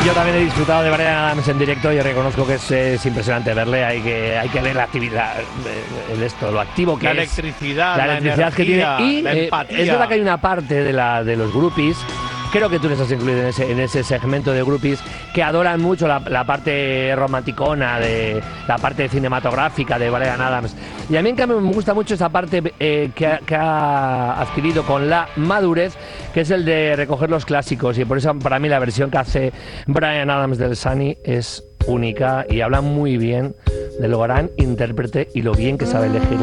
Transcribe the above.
Yo también he disfrutado de Bryan Adams en directo y reconozco que es impresionante verle. Hay que ver la actividad, lo activo que la es. Electricidad, La electricidad que tiene. Y la empatía. es verdad que hay una parte de los groupies, creo que tú les has incluido en ese segmento de groupies, que adoran mucho la parte romanticona, de la parte cinematográfica de Bryan Adams. Y a mí en cambio me gusta mucho esa parte que ha adquirido con la madurez, que es el de recoger los clásicos. Y por eso para mí la versión que hace Bryan Adams del Sunny es única y habla muy bien de lo gran intérprete y lo bien que sabe elegir